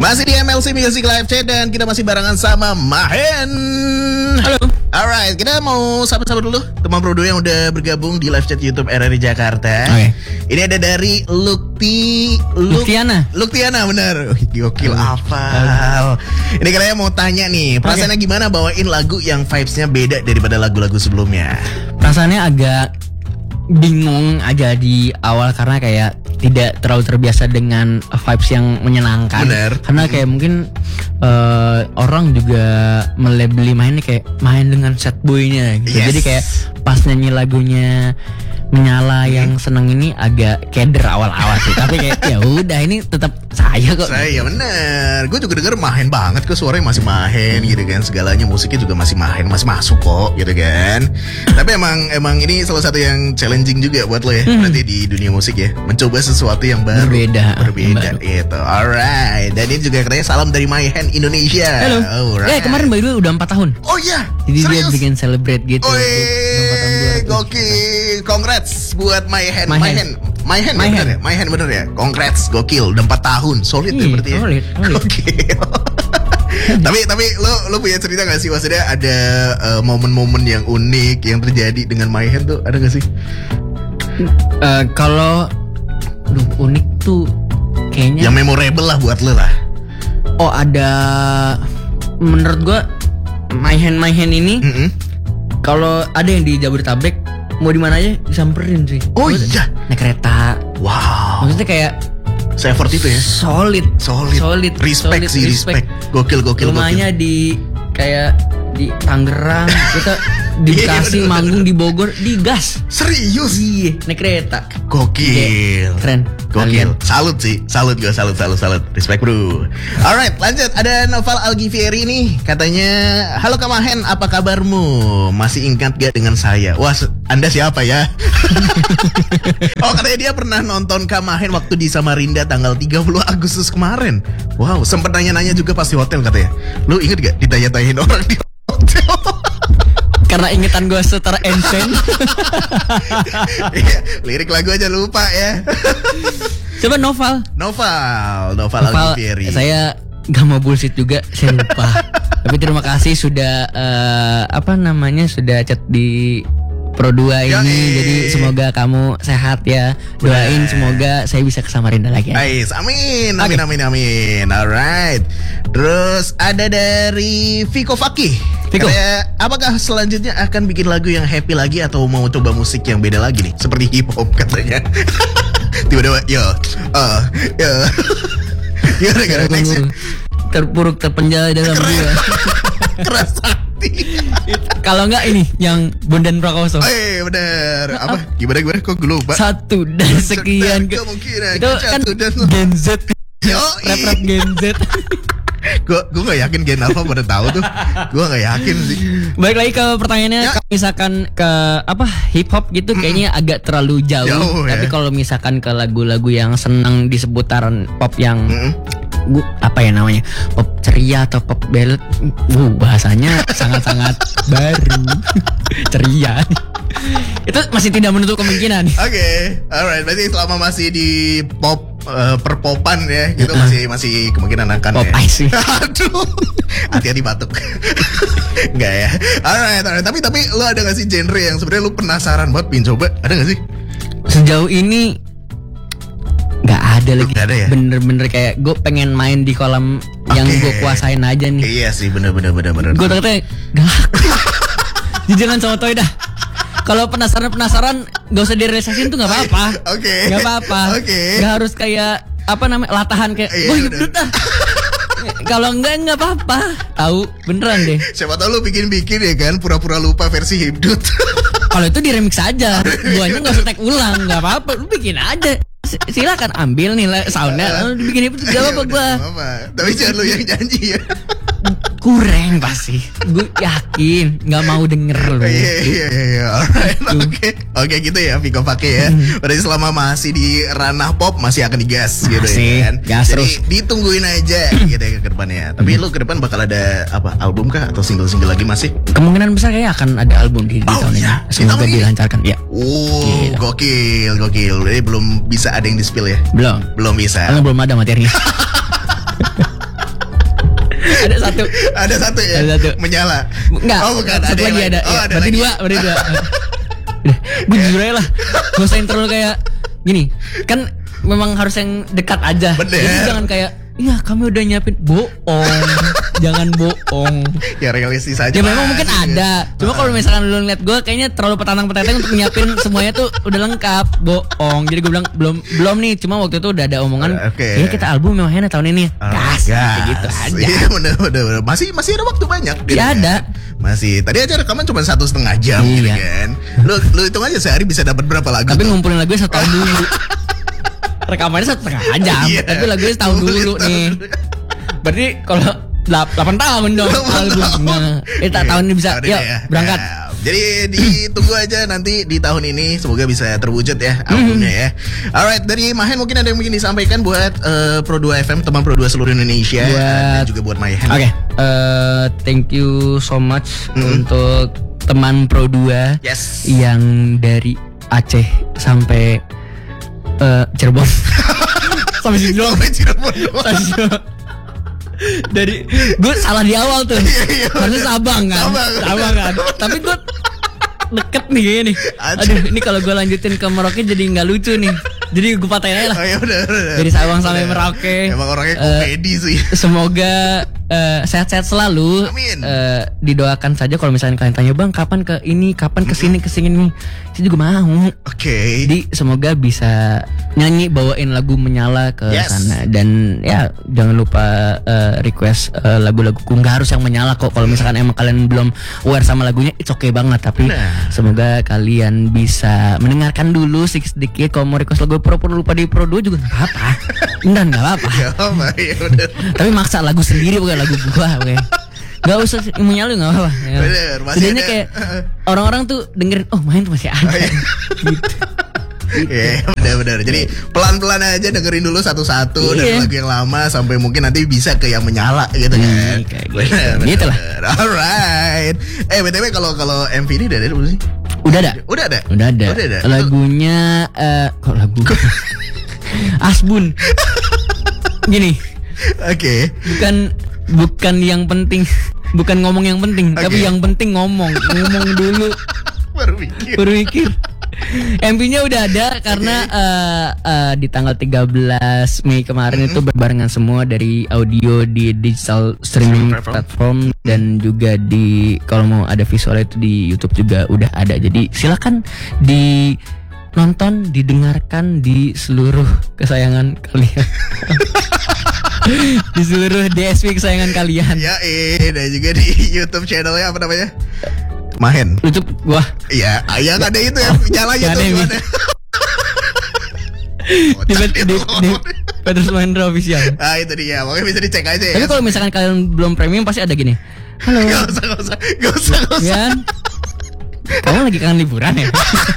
Masih di MLC Music Live Chat dan kita masih barengan sama Mahen. Halo. Alright, kita mau sapa-sapa dulu teman Prodo yang udah bergabung di live chat YouTube RRI Jakarta. Oke. Ini ada dari Luktiana, benar. Gokil, hafal. Ini kalian mau tanya nih, perasaannya gimana bawain lagu yang vibes-nya beda daripada lagu-lagu sebelumnya? Perasaannya agak bingung aja di awal karena kayak tidak terlalu terbiasa dengan vibes yang menyenangkan. Bener. Karena kayak mungkin orang juga melabeli mainnya kayak main dengan sad boy-nya gitu. Yes. Jadi kayak pas nyanyi lagunya Menyala yang seneng ini agak keder awal-awal sih. Tapi kayak ya udah ini tetap saya kok. Saya bener. Gue juga denger Mahen banget kok, suaranya masih Mahen gitu kan. Segalanya musiknya juga masih Mahen, masih masuk kok gitu kan. Tapi emang ini salah satu yang challenging juga buat lo ya. Berarti di dunia musik ya, mencoba sesuatu yang baru. Berbeda gitu. Alright. Dan ini juga katanya salam dari Mahen Indonesia. Halo. Alright. Kemarin baru udah 4 tahun. Oh iya. Jadi serius? dia bikin celebrate gitu. Gokil. Congrats buat Mahen. Mahen. Bener ya. Congrats, gokil. Udah 4 tahun. Solid ya berarti ya. Solid. Gokil. tapi lo punya cerita gak sih? Maksudnya ada momen-momen yang unik yang terjadi dengan Mahen tuh, ada gak sih? Kalau unik tuh kayaknya yang memorable lah buat lo lah. Oh, ada. Menurut gua Mahen ini kalau ada yang di Jabodetabek mau di mana aja disamperin sih. Oh iya, naik kereta. Wow. Maksudnya kayak se-effort itu ya. Solid. Respect. Gokil. Rumahnya di kayak di Tangerang, kita di Bekasi, manggung di Bogor, di gas. Serius? Iya, naik kereta. Gokil. Keren. Gokil. Salut sih. Salut. Respect bro. Alright, lanjut. Ada Noval Algivieri nih. Katanya, halo Kak Mahen, apa kabarmu? Masih ingat gak dengan saya? Wah, Anda siapa ya? Oh, katanya dia pernah nonton Kak Mahen waktu di Samarinda tanggal 30 Agustus kemarin. Wow, sempet nanya-nanya juga pas di hotel katanya. Lu inget gak ditanya-tanyain orang di hotel? Karena ingetan gue setara Ensen. Lirik lagu aja lupa ya. Coba Noval Algivieri. Saya gak mau bullshit juga, saya lupa. Tapi terima kasih sudah sudah chat di Pro 2 ini. Jadi semoga kamu sehat ya. Doain semoga saya bisa ke Samarinda lagi. Ais, amin. Alright. Terus ada dari Viko Fakih. Katanya, apakah selanjutnya akan bikin lagu yang happy lagi atau mau coba musik yang beda lagi nih? Seperti hip hop katanya. Tiba-tiba Gara-gara next. Terpuruk terpenjara dalam dia. Keras hati. Kalau enggak ini yang Bondan Prakoso. Bener. Apa? Gimana kok gue lupa. Satu dan sekian kemungkinan. Itu kan Gen Z. Rap Gen Z. Gue gak yakin Gen Alpha pada tahu tuh. Gue gak yakin sih. Balik lagi ke pertanyaannya, kalau misalkan ke hip hop gitu kayaknya agak terlalu jauh ya. Tapi kalau misalkan ke lagu-lagu yang senang di seputaran pop yang namanya pop ceria atau pop ballad, bahasanya sangat-sangat baru. Ceria itu masih tidak menutup kemungkinan. Oke, alright. Berarti selama masih di pop perpopan ya, gitu masih kemungkinan akan pop ya. ice sih. Aduh, hati-hati batuk. Enggak ya. Alright. Tapi lu ada gak sih genre yang sebenarnya lu penasaran banget pengen coba? Ada gak sih? Sejauh ini nggak ada lagi. Gak ada ya? Bener-bener kayak gue pengen main di kolam yang gue kuasain aja nih. Iya sih, bener. Gue takutnya gak laku. Jangan sama Toy dah. Kalau penasaran gak usah direalisasiin tuh gak apa-apa. Oke. Gak apa-apa. Gak harus kayak latahan kayak hidup dah. Kalau enggak apa-apa. Tahu beneran deh. Siapa tahu lu bikin ya kan, pura-pura lupa versi Hibdut. Kalau itu di remix aja. Guanya gak usah tag ulang, gak apa-apa. Lu bikin aja. Silakan ambil nih soundnya, bikin itu gak apa-apa gua. Tapi jangan lu yang janji ya. Kurang pasti. Gue yakin gak mau denger lu. Iya. Alright. Oke gitu ya Viko pakai ya. Berarti selama masih di ranah pop masih akan digas gitu ya kan. Gas jadi terus. ditungguin aja gitu ya ke depannya. Tapi lu ke depan bakal ada album kah atau single-single lagi masih? Kemungkinan besar kayaknya akan ada album di tahun ini. Semoga dilancarkan ya. Gokil. Jadi belum bisa ada yang di-spill ya? Belum bisa. Karena belum ada materinya. Ada satu. Ada satu ya. Ada satu. Menyala. Enggak. Oh bukan. Satu yang lagi lain. ada. Oh Ya, ada berarti lagi. dua. Gue jujur aja lah. Gak usah intro kayak gini. Kan memang harus yang dekat aja. Bener. Jadi jangan kayak, iya kami udah nyiapin. Bohong. Jangan bohong. Ya realistis aja. Ya memang Mas. mungkin ada. Cuma kalau misalkan lu ngeliat gue kayaknya terlalu petantang-petantang untuk nyiapin semuanya tuh udah lengkap. Bohong. Jadi gue bilang belum nih. Cuma waktu itu udah ada omongan. Oke. Kayaknya kita album memang tahun ini. Gas. Kayak gitu aja. Iya bener. Masih ada waktu banyak. Ya ada. Masih. Tadi aja rekaman cuma 1,5 jam gitu Iya. kan. Lu hitung aja sehari bisa dapat berapa lagu. Tapi tuh? ngumpulin lagunya 1 tahun dulu. Rekamannya 1,5 jam. Iya. Tapi lagunya setahun dulu nih. Berarti kalau 8 tahun dong 8 albumnya. Tahun ini bisa. Tahun Yuk ini ya. berangkat. Ya. Jadi ditunggu aja nanti di tahun ini semoga bisa terwujud ya albumnya ya. Alright, dari Mahen mungkin ada yang mungkin disampaikan buat Pro 2 FM, teman Pro 2 seluruh Indonesia dan juga buat Mahen. Oke, thank you so much untuk teman Pro 2 Yes. yang dari Aceh sampai Cirebon. Sampai sini doang. Sampai Cirebon doang. Sampai sini doang. Dari gue salah di awal tuh. Iya, Harusnya Sabang kan. Sabang. kan. Tapi gue deket nih kayaknya nih. Aceh. Aduh, ini kalau gue lanjutin ke Merauke jadi nggak lucu nih. Jadi gue patahin aja lah. Oh ya udah. Dari Sabang sampai Merauke. Emang orangnya komedi sih. Semoga sehat-sehat selalu. Amin. Didoakan saja kalau misalnya kalian tanya, "Bang, kapan ke ini, kapan ke sini nih?" Saya juga mau. Oke. Jadi semoga bisa nyanyi bawain lagu Menyala ke Yes. sana, dan ya jangan lupa request lagu-laguku, nggak harus yang Menyala kok. Kalau misalkan emang kalian belum aware sama lagunya, it's okay banget. Tapi Nah. semoga kalian bisa mendengarkan dulu sedikit. Kalau mau request lagu Pro lupa di Pro 2 juga nggak apa-apa. Enggak apa-apa. Ya apa ya udah. Tapi maksa lagu sendiri bukan lagu gua, oke. Gak usah Menyala nggak apa-apa. Ya. Bener, masih Setidaknya ada. kayak orang-orang tuh dengerin, oh main tuh masih ada. Oh, iya. Gitu. Iya benar-benar. Jadi pelan-pelan aja dengerin dulu satu-satu dari Iya. lagu yang lama sampai mungkin nanti bisa ke yang Menyala gitu kan. kayak gitu. Benar, Gitu lah. benar. Alright. BTW kalau MV ini udah ada belum sih? Udah ada. Udah ada. Udah ada. Udah ada. Lagunya kok lagu Asbun. Gini, Oke. bukan yang penting, bukan ngomong yang penting, Oke. tapi yang penting ngomong dulu, berpikir. MV-nya udah ada karena di tanggal 13 Mei kemarin itu berbarengan semua dari audio di digital streaming platform dan juga di, kalau mau ada visualnya itu di YouTube juga udah ada. Jadi silakan nonton, didengarkan di seluruh kesayangan kalian. Di seluruh DSP kesayangan kalian. Ya dan juga di YouTube channelnya apa namanya? Mahen. YouTube gua. Iya, yang ada itu ya, nyalanya Nggak tuh. ada, Ada. di Petrus Mahendra Official. Ah itu dia, makanya bisa dicek aja ya. Tapi kalau misalkan kalian belum premium pasti ada gini. Halo. Gak usah. Ya. Kamu lagi kangen liburan ya?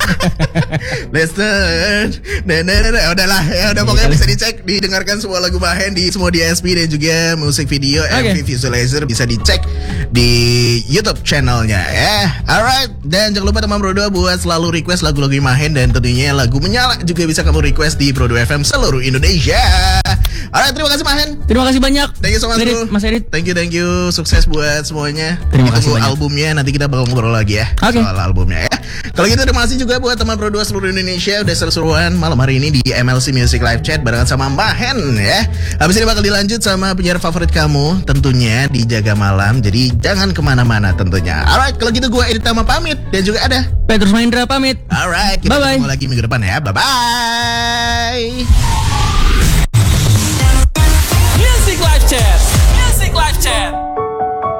Listen. Udahlah ya, udah pokoknya bisa dicek, didengarkan semua lagu Mahen di semua DSP dan juga musik video MV visualizer bisa dicek di YouTube channelnya ya. Alright, dan jangan lupa teman Pro 2 buat selalu request lagu-lagu Mahen, dan tentunya lagu Menyala juga bisa kamu request di Pro 2 FM seluruh Indonesia. Alright, terima kasih Mahen. Terima kasih banyak. Thank you so much bro. Mas Edit. Thank you. Sukses buat semuanya. Terima kasih Tunggu banyak. albumnya, nanti kita bakal ngobrol lagi ya. Oke. Soal albumnya ya. Kalau gitu terima kasih juga buat teman Pro 2 seluruh Indonesia udah seru-seruan malam hari ini di MLC Music Live Chat barengan sama Mahen ya. Habis ini bakal dilanjut sama penyiar favorit kamu tentunya di Jaga Malam. Jadi jangan kemana-mana tentunya. Alright, kalau gitu gue Edit Tama pamit dan juga ada Petrus Mahendra pamit. Alright, kita Bye-bye. ketemu lagi minggu depan ya. Bye-bye.